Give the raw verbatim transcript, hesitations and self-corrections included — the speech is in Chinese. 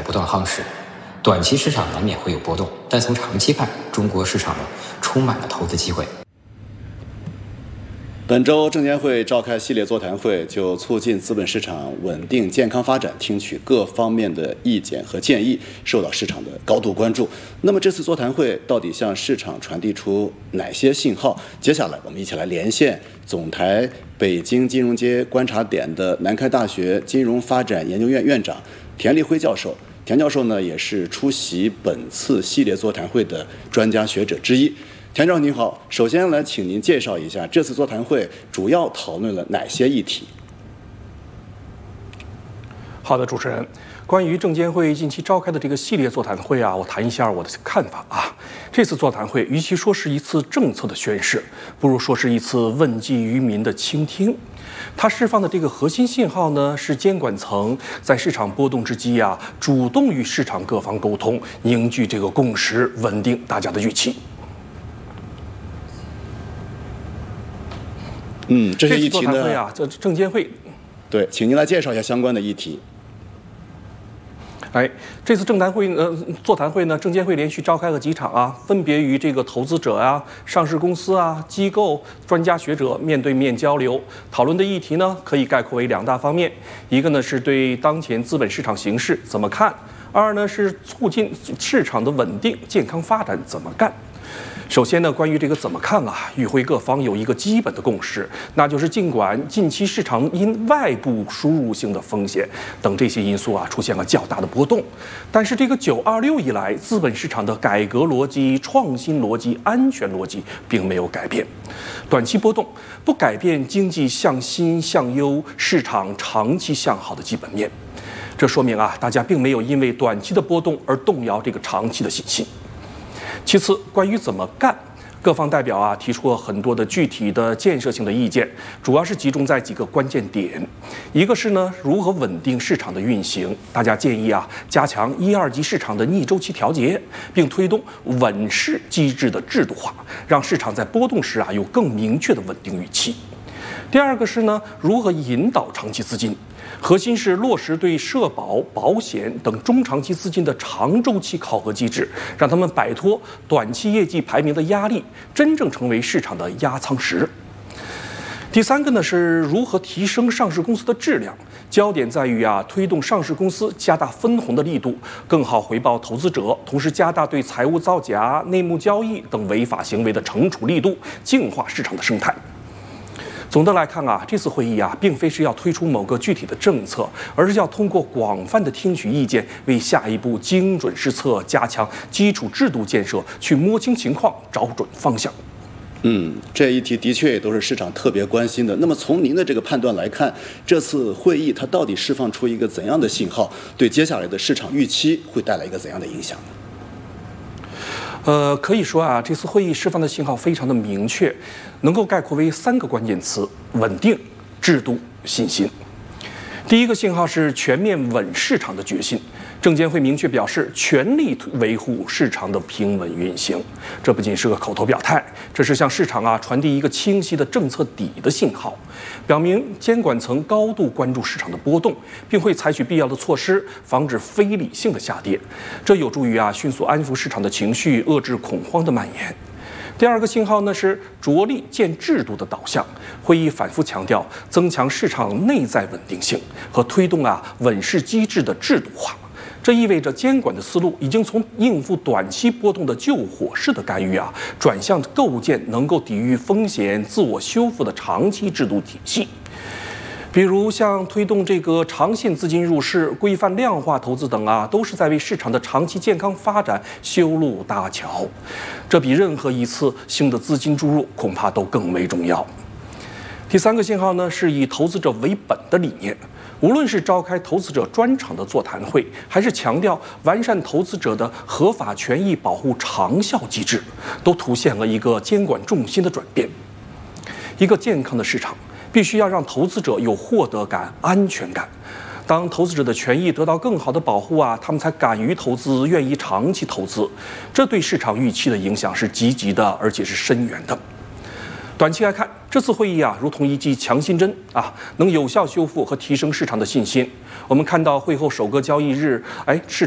不断夯实，短期市场难免会有波动，但从长期看，中国市场呢充满了投资机会。 本周证监会召开系列座谈会，就促进资本市场稳定健康发展，听取各方面的意见和建议，受到市场的高度关注。那么这次座谈会到底向市场传递出哪些信号？接下来我们一起来连线总台北京金融街观察点的南开大学金融发展研究院院长田立辉教授。田教授呢，也是出席本次系列座谈会的专家学者之一。田教授您好，首先来请您介绍一下这次座谈会主要讨论了哪些议题。 好的，主持人，关于证监会近期召开的这个系列座谈会啊，我谈一下我的看法啊。这次座谈会与其说是一次政策的宣示，不如说是一次问计于民的倾听。它释放的这个核心信号呢，是监管层在市场波动之际啊，主动与市场各方沟通，凝聚这个共识，稳定大家的预期。 嗯，这些议题呢？ 这次座谈会啊，这证监会， 对，请您来介绍一下相关的议题。 哎，这次证谈会呃座谈会呢，证监会连续召开了几场啊，分别与这个投资者啊、上市公司啊、机构、专家学者面对面交流，讨论的议题呢，可以概括为两大方面，一个呢是对当前资本市场形势怎么看，二呢是促进市场的稳定健康发展怎么干。首先呢，关于这个怎么看啊，与会各方有一个基本的共识，那就是尽管近期市场因外部输入性的风险等这些因素啊出现了较大的波动，但是这个九二六以来资本市场的改革逻辑、创新逻辑、安全逻辑并没有改变，短期波动不改变经济向新向优、市场长期向好的基本面。这说明啊，大家并没有因为短期的波动而动摇这个长期的信心。其次，关于怎么干，各方代表啊提出了很多的具体的建设性的意见，主要是集中在几个关键点。一个是呢，如何稳定市场的运行，大家建议啊加强一二级市场的逆周期调节，并推动稳市机制的制度化，让市场在波动时啊有更明确的稳定预期。第二个是呢，如何引导长期资金，核心是落实对社保、保险等中长期资金的长周期考核机制，让他们摆脱短期业绩排名的压力，真正成为市场的压舱石。第三个呢，是如何提升上市公司的质量，焦点在于啊推动上市公司加大分红的力度，更好回报投资者，同时加大对财务造假、内幕交易等违法行为的惩处力度，净化市场的生态。总的来看啊，这次会议啊，并非是要推出某个具体的政策，而是要通过广泛的听取意见，为下一步精准施策、加强基础制度建设去摸清情况、找准方向。 嗯，这一题的确也都是市场特别关心的。那么从您的这个判断来看，这次会议它到底释放出一个怎样的信号，对接下来的市场预期会带来一个怎样的影响呢？ 呃，可以说啊，这次会议释放的信号非常的明确，能够概括为三个关键词：稳定、制度、信心。第一个信号是全面稳市场的决心，证监会明确表示全力维护市场的平稳运行。这不仅是个口头表态，这是向市场啊传递一个清晰的政策底的信号，表明监管层高度关注市场的波动，并会采取必要的措施，防止非理性的下跌。这有助于啊迅速安抚市场的情绪，遏制恐慌的蔓延。第二个信号呢是着力建制度的导向，会议反复强调增强市场内在稳定性和推动啊稳市机制的制度化。这意味着监管的思路已经从应付短期波动的救火式的干预啊，转向构建能够抵御风险、自我修复的长期制度体系。比如像推动这个长线资金入市、规范量化投资等啊，都是在为市场的长期健康发展修路搭桥。这比任何一次新的资金注入恐怕都更为重要。第三个信号呢，是以投资者为本的理念。无论是召开投资者专场的座谈会，还是强调完善投资者的合法权益保护长效机制，都凸显了一个监管重心的转变。一个健康的市场必须要让投资者有获得感、安全感。当投资者的权益得到更好的保护啊，他们才敢于投资，愿意长期投资。这对市场预期的影响是积极的，而且是深远的。短期来看，这次会议啊，如同一剂强心针啊，能有效修复和提升市场的信心。我们看到会后首个交易日，哎，市